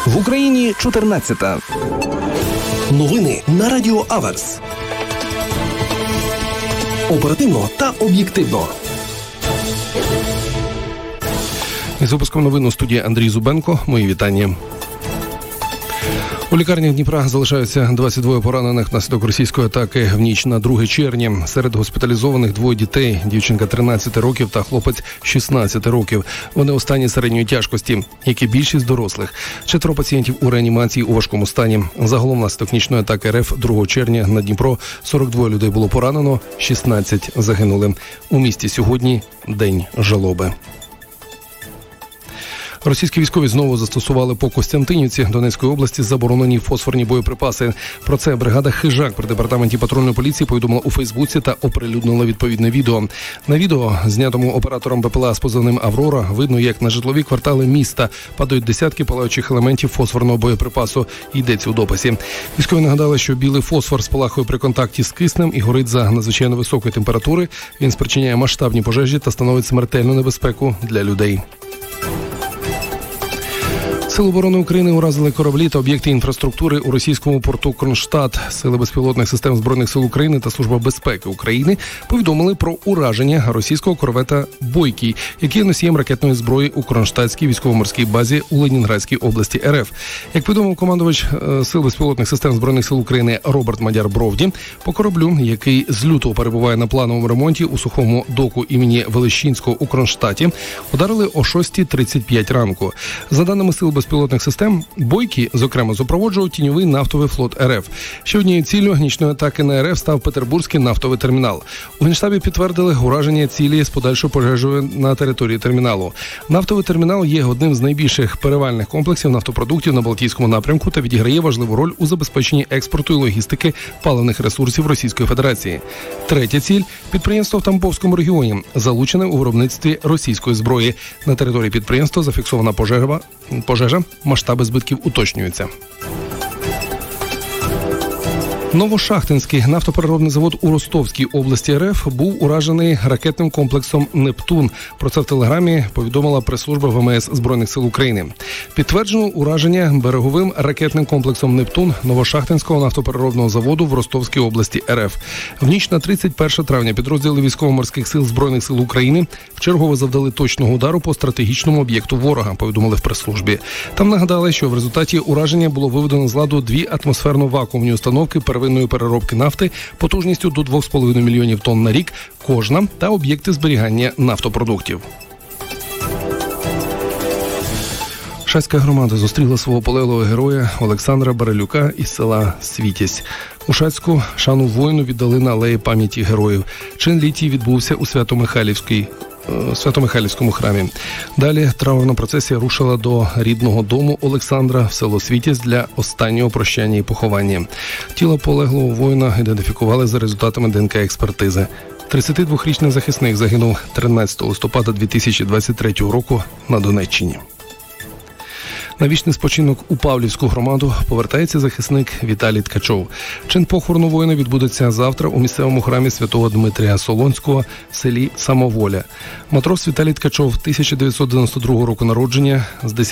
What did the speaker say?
В Україні 14-та. Новини на Радіо Аверс. Оперативно та об'єктивно. Із випуском новин у студії Андрій Зубенко. Мої вітання. У лікарнях Дніпра залишаються 22 поранених внаслідок російської атаки в ніч на 2 червня. Серед госпіталізованих 2 дітей – дівчинка 13 років та хлопець 16 років. Вони у стані середньої тяжкості, як і більшість дорослих. 4 пацієнтів у реанімації у важкому стані. Загалом внаслідок нічної атаки РФ 2 червня на Дніпро 42 людей було поранено, 16 загинули. У місті сьогодні день жалоби. Російські військові знову застосували по Костянтинівці Донецької області заборонені фосфорні боєприпаси. Про це бригада «Хижак» при департаменті патрульної поліції повідомила у Фейсбуці та оприлюднила відповідне відео. На відео, знятому оператором БПЛА з позивним «Аврора», видно, як на житлові квартали міста падають десятки палаючих елементів фосфорного боєприпасу. Йдеться у дописі. Військові нагадали, що білий фосфор спалахує при контакті з киснем і горить за надзвичайно високої температури. Він спричиняє масштабні пожежі та становить смертельну небезпеку для людей. Сили оборони України уразили кораблі та об'єкти інфраструктури у російському порту Кронштадт. Сили безпілотних систем Збройних сил України та Служба безпеки України повідомили про ураження російського корвета «Бойкий», який є носієм ракетної зброї у Кронштадтській військово-морській базі у Ленінградській області РФ. Як повідомив командувач Сил безпілотних систем Збройних сил України Роберт Мадяр Бровді, по кораблю, який з лютого перебуває на плановому ремонті у сухому доку імені Велещинського у Кронштадті, ударили о 6:35 ранку. За даними Сил безпілотних систем, «Бойкий», зокрема, супроводжував тіньовий нафтовий флот РФ. Ще однією ціллю нічної атаки на РФ став Петербурзький нафтовий термінал. У Генштабі підтвердили ураження цілі з подальшою пожежею на території терміналу. Нафтовий термінал є одним з найбільших перевальних комплексів нафтопродуктів на Балтійському напрямку та відіграє важливу роль у забезпеченні експорту і логістики паливних ресурсів Російської Федерації. Третя ціль – підприємство в Тамбовському регіоні, залучене у виробництві російської зброї. На території підприємства зафіксована пожежа, масштаби збитків уточнюються. Новошахтинський нафтопереробний завод у Ростовській області РФ був уражений ракетним комплексом «Нептун». Про це в Телеграмі повідомила прес-служба ВМС Збройних сил України. Підтверджено ураження береговим ракетним комплексом «Нептун» Новошахтинського нафтопереробного заводу в Ростовській області РФ. В ніч на 31 травня підрозділи військово-морських сил Збройних сил України вчергово завдали точного удару по стратегічному об'єкту ворога, повідомили в прес-службі. Там нагадали, що в результаті ураження було виведено з ладу 2 атмосферно-вакуумні установки первинної переробки нафти потужністю до 2,5 мільйонів тонн на рік кожна та об'єкти зберігання нафтопродуктів. Шацька громада зустріла свого полеглого героя Олександра Барелюка із села Світязь. У Шацьку шану воїну віддали на алеї пам'яті героїв. Чин літій відбувся у Свято-Михайлівському храмі. Далі траурна процесія рушила до рідного дому Олександра в село Світязь для останнього прощання і поховання. Тіло полеглого воїна ідентифікували за результатами ДНК-експертизи. 32-річний захисник загинув 13 листопада 2023 року на Донеччині. На вічний спочинок у Павлівську громаду повертається захисник Віталій Ткачов. Чин похорону воїна відбудеться завтра у місцевому храмі святого Дмитрія Солонського в селі Самоволя. Матрос Віталій Ткачов 1992 року народження з